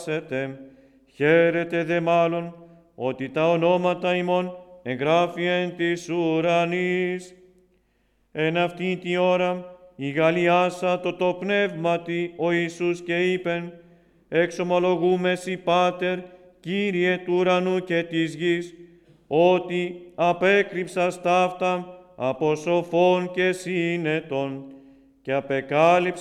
Χαίρετε δε μάλλον ότι τα ονόματα ημών εγγράφει εν της ουρανής. Εν αυτή τη ώρα ηγαλιάσατο το πνεύματι ο Ιησούς και είπεν, εξομολογούμεσι Πάτερ, Κύριε του ουρανού και της γης, ότι απέκρυψας ταύτα από σοφών και σύνετων και απεκάλυψα